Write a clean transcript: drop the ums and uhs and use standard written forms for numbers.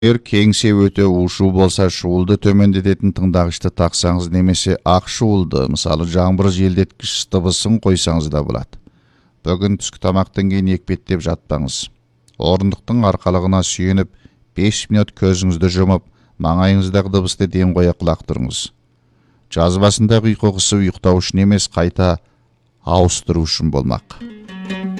Егер кеңсе өте ушу болса, шуылды төмендететін тыңдағышты тақсаңыз немесе ақ шуылды, мысалы жаңбыр желдеткіш дыбысын қойсаңыз да болады. Бүгін түскі тамақтан кейін екпеттеп жатпаңыз. Орындықтың арқалығына сүйеніп 5 минут көзіңізді жұмып, маңайыңыздағы дыбысты ден қоя құлақ тұрыңыз. Жазбасындағы ұйқы ұйықтау үшін емес, қайта ауыстыру үшін болмақ.